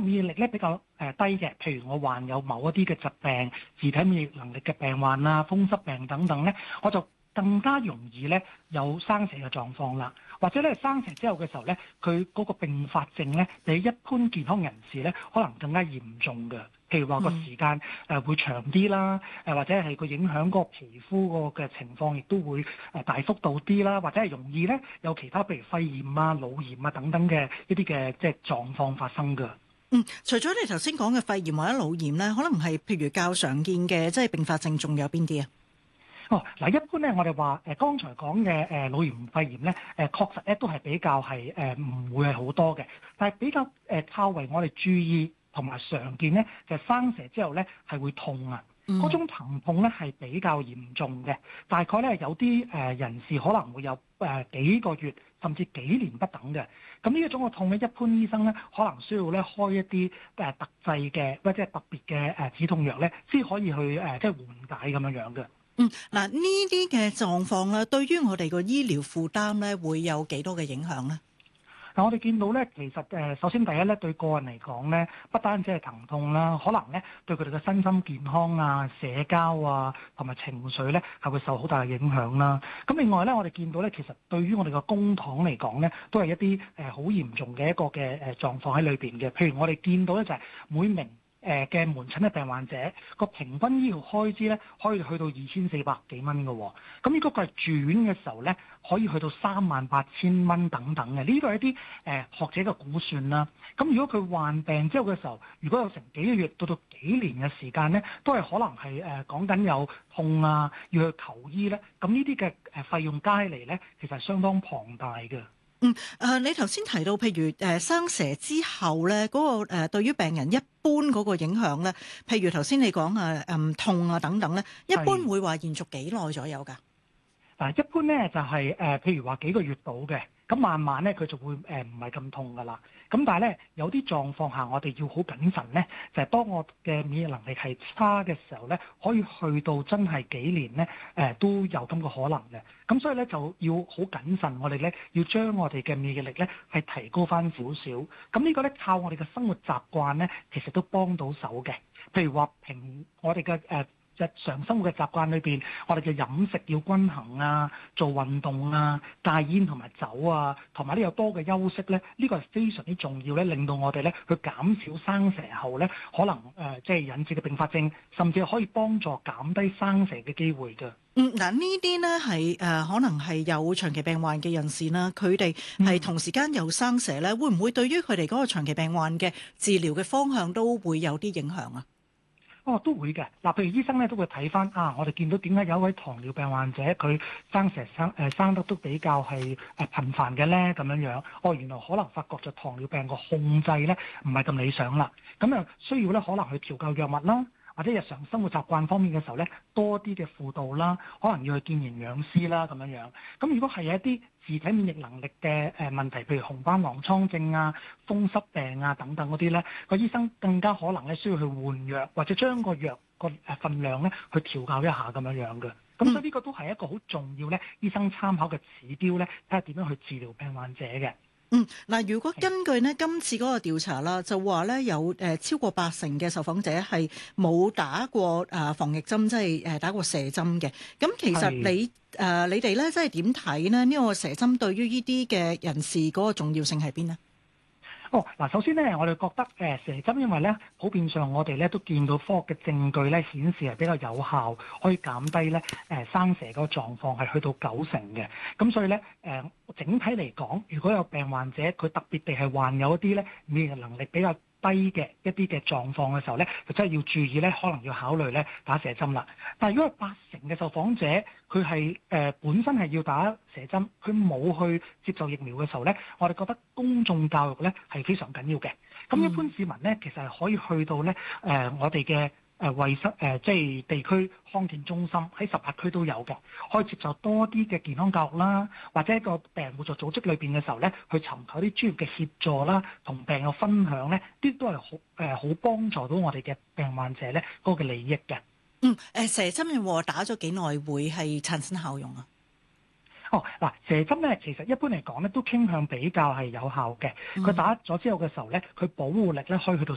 免疫力咧比較低嘅，譬如我患有某一啲嘅疾病、自體免疫能力嘅病患啊、風濕病等等咧，我就更加容易咧有生蛇嘅狀況啦，或者咧生蛇之後嘅時候咧，佢嗰個併發症咧比一般健康人士咧可能更加嚴重嘅。譬如話個時間會長啲啦，或者係佢影響嗰個皮膚個嘅情況，亦都會大幅度啲啦，或者係容易咧有其他譬如肺炎啊、腦炎啊等等嘅一啲嘅即係狀況發生㗎。 除咗你頭先講嘅肺炎或者腦炎咧，可能係譬如較常見嘅即係併發症，仲有邊啲啊？ 嗱，一般咧，我哋話剛才講嘅腦炎、肺炎咧，確實咧都係比較係唔會係好多嘅，但係比較較為我哋注意同埋常見咧，就係生蛇之後咧係會痛啊，嗰種疼痛咧係比較嚴重嘅，大概咧有啲人士可能會有幾個月甚至幾年不等嘅。咁呢一種嘅痛咧，一般醫生咧可能需要咧開一啲特製嘅或者係特別嘅止痛藥咧，先可以去即係緩解咁樣樣嘅。 嗱，呢啲嘅狀況咧，對於我哋個醫療負擔咧，會有幾多嘅影響咧？ 嗱，我哋見到咧，其實首先第一咧，對個人嚟講咧，不單止係疼痛啦，可能咧對佢哋嘅身心健康啊、社交啊同埋情緒咧，係會受好大嘅影響啦。咁另外咧，我哋見到咧，其實對於我哋嘅公帑嚟講咧，都係一啲好嚴重嘅一個嘅狀況喺裏邊嘅。譬如我哋見到咧，就係每名嘅門診嘅病患者個平均醫療開支咧，可以去到2400幾蚊嘅喎。咁如果佢係住院嘅時候咧，可以去到38000蚊等等嘅。呢個係一啲學者嘅估算啦。咁如果佢患病之後嘅時候，如果有成幾個月到幾年嘅時間咧，都係可能係講緊有痛啊，要去求醫咧。咁呢啲嘅費用加起嚟咧，其實係相當龐大嘅。 你頭先提到譬如生蛇之後咧，嗰個對於病人一般嗰個影響咧，譬如頭先你講痛啊等等咧，一般會話延續幾耐左右㗎？ 一般咧就係譬如話幾個月到嘅，咁慢慢咧佢就會唔係咁痛噶啦。咁但係咧有啲狀況下，我哋要好謹慎咧，就係當我嘅免疫能力係差嘅時候咧，可以去到真係幾年咧都有咁個可能嘅。咁所以咧就要好謹慎，我哋咧要將我哋嘅免疫力咧係提高翻少少。咁呢個咧靠我哋嘅生活習慣咧，其實都幫到手嘅。譬如話我哋嘅日常生活嘅習慣裏邊，我哋嘅飲食要均衡啊，做運動啊，戒煙同埋酒啊，同埋呢有多嘅休息咧，呢個係非常之重要咧，令到我哋咧去減少生蛇後咧可能即係引致嘅併發症，甚至可以幫助減低生蛇嘅機會㗎。 嗱呢啲咧係可能係有長期病患嘅人士啦，佢哋係同時間有生蛇咧，會唔會對於佢哋嗰個長期病患嘅治療嘅方向都會有啲影響啊？ 都會嘅。嗱，譬如醫生咧都會睇翻我哋見到點解有一位糖尿病患者佢生蛇生得都比較係頻繁嘅咧咁樣樣。原來可能發覺就糖尿病個控制咧唔係咁理想啦。咁啊需要咧可能去調教藥物啦，或者日常生活習慣方面嘅時候咧多啲嘅輔導啦，可能要去見營養師啦咁樣樣。咁如果係有一啲自體免疫能力嘅問題，譬如紅斑狼瘡症啊、風濕病啊等等嗰啲咧，個醫生更加可能咧需要去換藥，或者將個藥個份量咧去調校一下咁樣樣嘅。咁所以呢個都係一個好重要咧，醫生參考嘅指標咧，睇下點樣去治療病患者嘅。 如果根據呢今次嗰個調查啦，就話咧有超過80%嘅受訪者係冇打過防疫針，即係打過蛇針嘅。咁其實你哋咧即係點睇呢？呢個蛇針對於呢啲嘅人士嗰個重要性喺邊呢？ 首先咧，我哋覺得蛇針，因為咧普遍上我哋咧都見到科學嘅證據咧顯示係比較有效，可以減低咧生蛇嗰個狀況係去到90%嘅。咁所以咧整體嚟講，如果有病患者佢特別地係患有一啲咧免疫能力比較低嘅一啲嘅狀況嘅時候咧，就真係要注意咧，可能要考慮咧打蛇針啦。但係如果係80%嘅受訪者，佢係本身係要打蛇針，佢冇去接受疫苗嘅時候咧，我哋覺得公眾教育咧係非常緊要嘅。咁一般市民咧，其實係可以去到咧我哋嘅衛生即係地區康健中心喺18區都有嘅，可以接受多啲嘅健康教育啦，或者一個病人互助組織裏邊嘅時候咧，去尋求啲專業嘅協助啦，同病友分享咧，啲都係好幫助到我哋嘅病患者咧嗰個嘅利益嘅。 蛇針又打咗幾耐會係產生效用啊？ 蛇針咧，其實一般嚟講咧，都傾向比較係有效嘅。佢打咗之後嘅時候咧，佢保護力咧可以去到